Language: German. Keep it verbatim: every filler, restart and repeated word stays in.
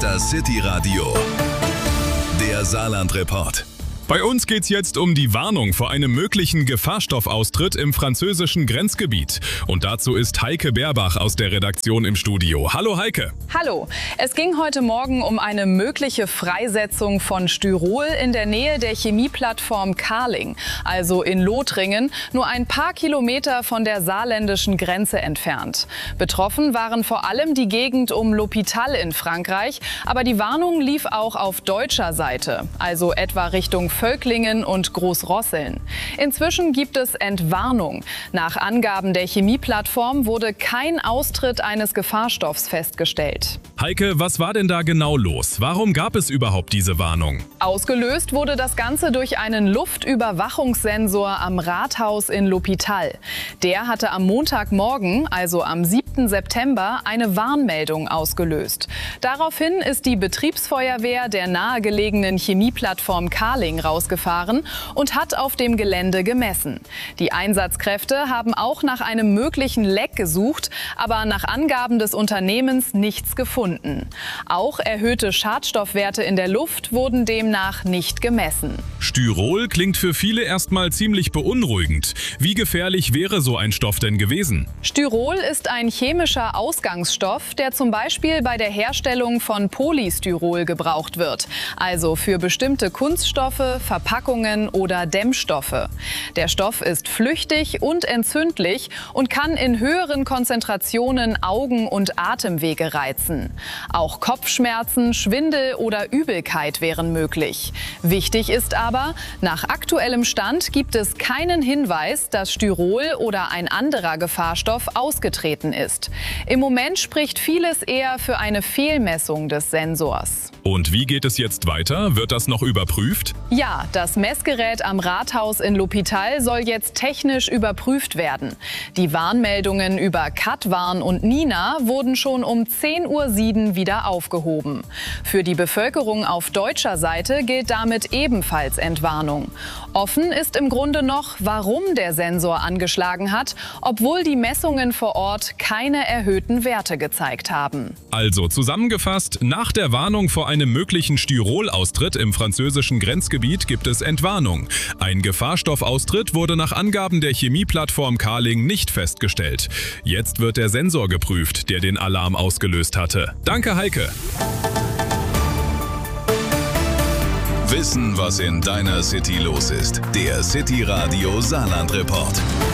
ist das City Radio, der Saarland-Report. Bei uns geht's jetzt um die Warnung vor einem möglichen Gefahrstoffaustritt im französischen Grenzgebiet. Und dazu ist Heike Berbach aus der Redaktion im Studio. Hallo Heike. Hallo. Es ging heute Morgen um eine mögliche Freisetzung von Styrol in der Nähe der Chemieplattform Carling, also in Lothringen, nur ein paar Kilometer von der saarländischen Grenze entfernt. Betroffen waren vor allem die Gegend um L'Hôpital in Frankreich, aber die Warnung lief auch auf deutscher Seite, also etwa Richtung Völklingen und Großrosseln. Inzwischen gibt es Entwarnung. Nach Angaben der Chemieplattform wurde kein Austritt eines Gefahrstoffs festgestellt. Heike, was war denn da genau los? Warum gab es überhaupt diese Warnung? Ausgelöst wurde das Ganze durch einen Luftüberwachungssensor am Rathaus in L'Hôpital. Der hatte am Montagmorgen, also am siebten September, eine Warnmeldung ausgelöst. Daraufhin ist die Betriebsfeuerwehr der nahegelegenen Chemieplattform Carling rausgefahren und hat auf dem Gelände gemessen. Die Einsatzkräfte haben auch nach einem möglichen Leck gesucht, aber nach Angaben des Unternehmens nichts gefunden. Auch erhöhte Schadstoffwerte in der Luft wurden demnach nicht gemessen. Styrol klingt für viele erstmal ziemlich beunruhigend. Wie gefährlich wäre so ein Stoff denn gewesen? Styrol ist ein chemischer Ausgangsstoff, der zum Beispiel bei der Herstellung von Polystyrol gebraucht wird, also für bestimmte Kunststoffe, Verpackungen oder Dämmstoffe. Der Stoff ist flüchtig und entzündlich und kann in höheren Konzentrationen Augen- und Atemwege reizen. Auch Kopfschmerzen, Schwindel oder Übelkeit wären möglich. Wichtig ist aber, nach aktuellem Stand gibt es keinen Hinweis, dass Styrol oder ein anderer Gefahrstoff ausgetreten ist. Im Moment spricht vieles eher für eine Fehlmessung des Sensors. Und wie geht es jetzt weiter? Wird das noch überprüft? Ja, das Messgerät am Rathaus in L'Hôpital soll jetzt technisch überprüft werden. Die Warnmeldungen über Katwarn und Nina wurden schon um zehn Uhr sieben wieder aufgehoben. Für die Bevölkerung auf deutscher Seite gilt damit ebenfalls Entwarnung. Offen ist im Grunde noch, warum der Sensor angeschlagen hat, obwohl die Messungen vor Ort keine erhöhten Werte gezeigt haben. Also zusammengefasst, nach der Warnung vor einem möglichen Styrol-Austritt im französischen Grenzgebiet gibt es Entwarnung. Ein Gefahrstoffaustritt wurde nach Angaben der Chemieplattform Carling nicht festgestellt. Jetzt wird der Sensor geprüft, der den Alarm ausgelöst hatte. Danke, Heike. Wissen, was in deiner City los ist. Der City Radio Saarland-Report.